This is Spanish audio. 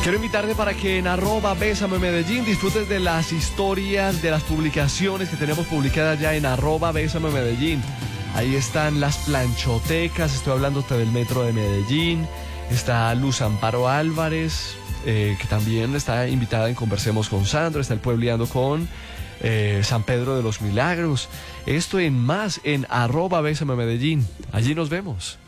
Quiero invitarte para que en @BésameMedellín disfrutes de las historias, de las publicaciones que tenemos publicadas ya en @BésameMedellín. Ahí están las planchotecas, estoy hablándote del Metro de Medellín. Está Luz Amparo Álvarez, que también está invitada en Conversemos con Sandro. Está el Puebleando con San Pedro de los Milagros. Esto en más en @BésameMedellín. Allí nos vemos.